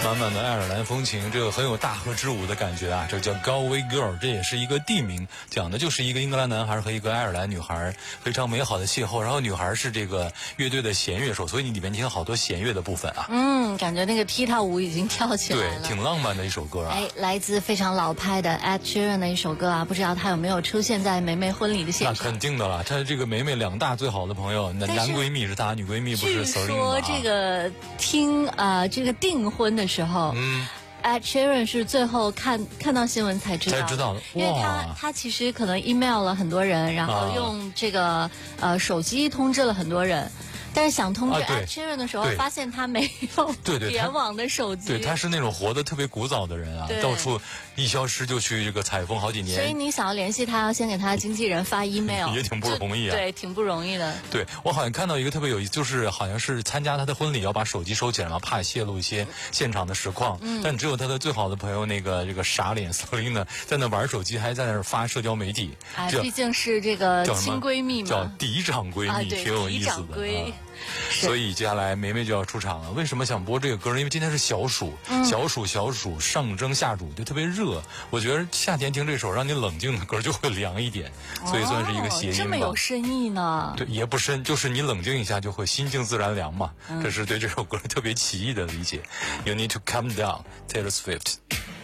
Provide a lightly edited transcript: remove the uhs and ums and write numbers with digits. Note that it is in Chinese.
满满的爱尔兰风情，这个很有大河之舞的感觉啊！这叫 Galway Girl， 这也是一个地名，讲的就是一个英格兰男孩和一个爱尔兰女孩非常美好的邂逅。然后女孩是这个乐队的弦乐手，所以你里面听好多弦乐的部分啊。 感觉那个踢踏舞已经跳起来了。 对，挺浪漫的一首歌啊。 来自非常老派的 Ed Sheeran 的一首歌啊，不知道他有没有出现在梅梅婚礼的现场？ 那肯定的了，他这个梅梅两大最好的朋友，男闺蜜是她，女闺蜜不是 Selina 吗？ 据说这个这个订婚的时候，Ed Sheeran 是最后看到新闻才知道的，因为他其实可能 email 了很多人，然后用这个手机通知了很多人。但是想通知 Ed Sheeran 的时候，发现他没有联网的手机。 对，他是那种活得特别古早的人啊，到处一消失就去这个采风好几年。 所以你想要联系他，要先给他的经纪人发 email， 也挺不容易啊。 对，挺不容易的。 对，我好像看到一个特别有意思，就是好像是参加他的婚礼要把手机收起来嘛，怕泄露一些现场的实况。但只有他的最好的朋友这个傻脸 Selina 在那玩手机，还在那发社交媒体。 毕竟是这个亲闺蜜嘛， 叫嫡长闺蜜，挺有意思的。所以接下来梅梅就要出场了。为什么想播这个歌呢？因为今天是小暑，小暑上蒸下煮，就特别热。我觉得夏天听这首让你冷静的歌就会凉一点，所以算是一个谐音吧。 这么有深意呢？ 对，也不深，就是你冷静一下就会心静自然凉嘛。这是对这首歌特别奇异的理解。You need to calm down, Taylor Swift.